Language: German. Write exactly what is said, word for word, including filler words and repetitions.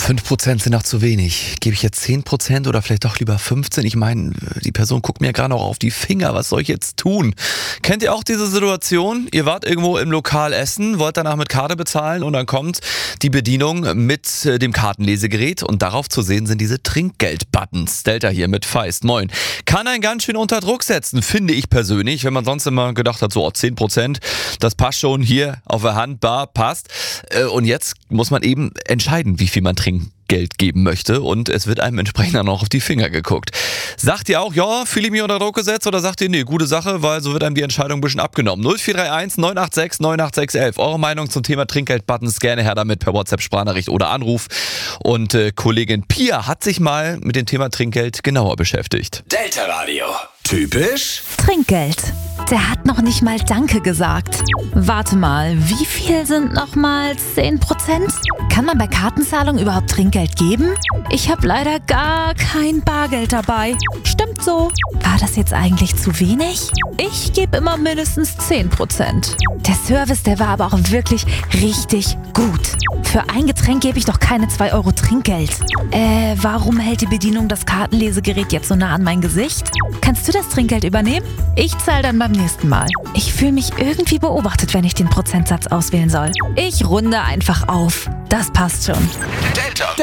fünf Prozent sind noch zu wenig. Gebe ich jetzt zehn Prozent oder vielleicht doch lieber fünfzehn? Ich meine, die Person guckt mir gerade noch auf die Finger. Was soll ich jetzt tun? Kennt ihr auch diese Situation? Ihr wart irgendwo im Lokal essen, wollt danach mit Karte bezahlen und dann kommt die Bedienung mit dem Kartenlesegerät und darauf zu sehen sind diese Trinkgeld-Buttons. Delta hier mit Feist. Moin. Kann einen ganz schön unter Druck setzen, finde ich persönlich. Wenn man sonst immer gedacht hat, so oh, zehn Prozent, das passt schon hier auf der Hand, bar, passt. Und jetzt muss man eben entscheiden, wie viel man Trinkgeld geben möchte und es wird einem entsprechend dann auch auf die Finger geguckt. Sagt ihr auch, ja, fühle ich mich unter Druck gesetzt oder sagt ihr, nee, gute Sache, weil so wird einem die Entscheidung ein bisschen abgenommen. null vier drei eins neun acht sechs neun acht sechs eins. Eure Meinung zum Thema Trinkgeld-Buttons gerne her damit per WhatsApp-Sprachnachricht oder Anruf. Und äh, Kollegin Pia hat sich mal mit dem Thema Trinkgeld genauer beschäftigt. Delta Radio. Typisch Trinkgeld. Der hat noch nicht mal Danke gesagt. Warte mal, wie viel sind nochmal zehn Prozent? Kann man bei Kartenzahlung überhaupt Trinkgeld geben? Ich habe leider gar kein Bargeld dabei. Stimmt so. War das jetzt eigentlich zu wenig? Ich gebe immer mindestens zehn Prozent. Der Service, der war aber auch wirklich richtig gut. Für ein Getränk gebe ich doch keine zwei Euro Trinkgeld. Äh, warum hält die Bedienung das Kartenlesegerät jetzt so nah an mein Gesicht? Kannst du das Trinkgeld übernehmen? Ich zahle dann beim nächsten Mal. Ich fühle mich irgendwie beobachtet, wenn ich den Prozentsatz auswählen soll. Ich runde einfach auf. Das passt schon. Delta.